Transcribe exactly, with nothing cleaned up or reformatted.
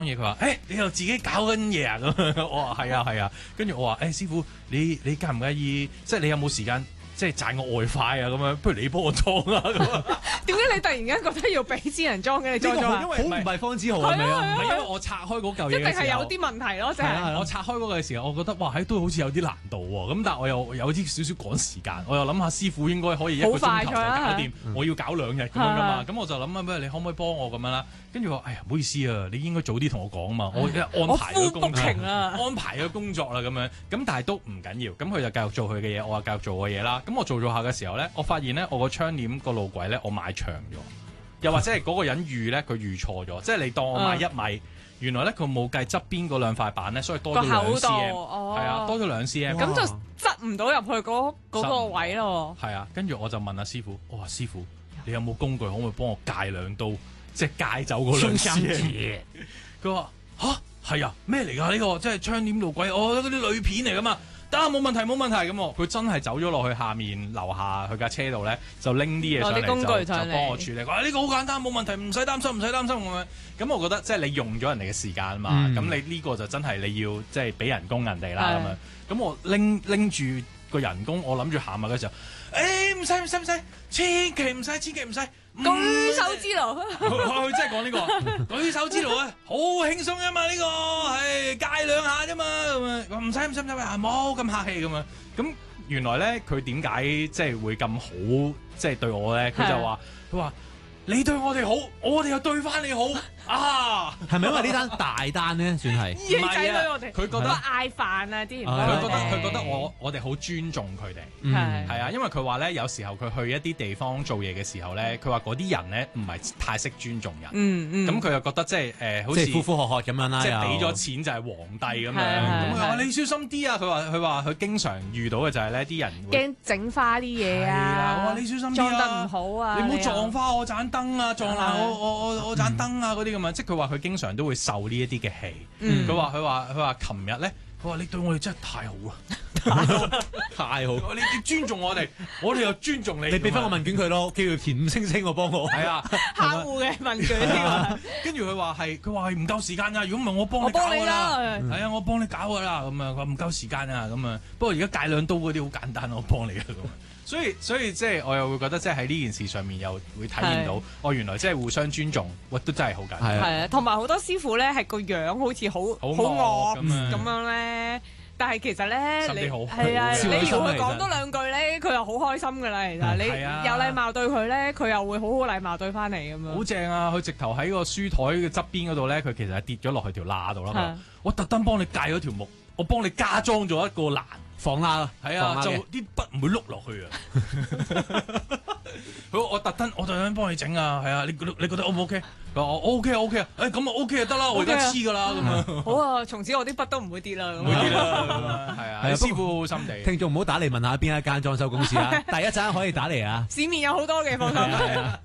嘢，佢話：誒、欸，你又自己搞緊嘢啊？咁我話係啊係啊，跟住我話：誒、欸，師傅，你你介唔介意？即係你有冇時間？即係賺個外快啊咁樣，不如你幫我裝啊咁啊！ 點解你突然間覺得要俾錢人裝嘅？你裝咗啊？ 好唔係方之豪係咪啊？ 唔係因為我拆開嗰嚿嘢嘅時候， 一定係有啲問題咯，即係我拆開嗰個嘅時候，我覺得哇，喺都好似有啲難度喎。咁但係我又有啲少少趕時間，我又諗下師傅應該可以一個鐘頭就搞掂，我要搞兩日咁樣噶嘛。咁我就諗啊，不如你可唔可以幫我咁樣啦？跟住我，哎呀，唔好意思啊，你應該早啲同我講啊嘛，我安排咗工作，安排咗工作啦咁樣。咁但係都唔緊要，咁佢就繼續做佢嘅嘢，我話繼續做嘅嘢啦。咁我做做下嘅時候咧，我發現咧，我個窗簾個路軌咧，我買長咗，又或者係嗰個人預咧，佢預錯咗，即係你當我買一米，原來咧佢冇計側邊嗰兩塊板咧，所以多咗兩 cm，係啊，多咗兩 cm， 咁就擠唔到入去嗰嗰個位咯。 係啊，跟住我就問阿師傅，我話師傅，你有冇工具可唔可以幫我戒兩刀？即係戒走嗰兩 cm。佢話吓係啊，咩嚟㗎呢個？即係窗簾路軌，我覺得嗰啲鋁片嚟㗎嘛。得冇問題冇問題咁，佢真係走咗落去下面樓下佢架車度咧，就拎啲嘢上嚟就就幫我處理。話呢個好簡單，冇問題，唔使擔心，唔使擔心咁樣。咁我覺得即係你用咗人哋嘅時間啊嘛，咁、嗯、你呢個就真係你要即係俾人工人哋啦咁樣。咁我拎拎住個人工，我諗住行埋嘅時候，誒唔使唔使唔使，千祈唔使，千祈唔使。 舉手之勞， 佢真係講呢個舉手之勞啊，好輕鬆啊嘛呢個，係戒兩下啫嘛咁啊，唔使唔使唔使，冇咁客氣咁啊。咁原來咧佢點解即係會咁好，即係對我咧？佢就話佢話你對我哋好，我哋又對翻你好啊！ 係咪因為呢單大單咧？算係唔係啊！ 佢覺得嗌飯啊啲， 佢覺得佢覺得我我哋好尊重佢哋， 係係啊，因為佢話咧有時候佢去一啲地方做嘢嘅時候咧，佢話嗰啲人咧唔係太識尊重人， 嗯嗯， 咁佢又覺得即係誒好似呼呼喝喝咁樣啦， 即係俾咗錢就係皇帝咁樣，咁佢話你小心啲啊！佢話佢話佢經常遇到嘅就係咧啲人驚整花啲嘢啊， 我話你小心啲啊， 裝得唔好啊， 你唔好撞花我盞燈啊，撞爛我我我我盞燈啊嗰啲咁啊，即係佢話佢經常都會受呢一啲嘅氣。佢話佢話佢話琴日咧，佢話你對我哋真係太好啦， 太好！ 你你尊重我哋，我哋又尊重你。 你俾翻個問卷佢咯，叫佢填五星星我幫我。 係啊， 客戶嘅問卷呢個。 跟住佢話係，佢話係唔夠時間啊！如果唔係我幫你搞㗎啦，係啊，我幫你搞㗎啦。咁啊，佢話唔夠時間啊，咁啊。不過而家戒兩刀嗰啲好簡單，我幫你㗎咁。所以所以即係我又會覺得即係喺呢件事上面又會體驗到，哦原來即係互相尊重，喂都真係好緊要。 係啊，同埋好多師傅咧係個樣好似好好惡咁樣咧，但係其實咧你係啊，你如果佢講多兩句咧，佢又好開心㗎啦。其實你有禮貌對佢咧，佢又會好好禮貌對翻你咁樣。 好正啊！佢直頭喺個書台嘅側邊嗰度咧，佢其實係跌咗落去條罅度啦。我特登幫你戒咗條木，我幫你加裝咗一個欄。 防罅， 係啊，就啲筆唔會碌落去啊！佢我特登，我特登幫你整啊，係啊，你你覺得 O 唔 OK？佢話我 OK 啊 OK 啊，誒咁啊 OK 就得啦，我而家黐噶啦咁啊！ 好啊，從此我啲筆都唔會跌啦， 唔會跌啦，係啊，師傅好心地。 聽眾唔好打嚟問下邊一間裝修公司啊，第一陣可以打嚟啊！ 市面有好多嘅，放心。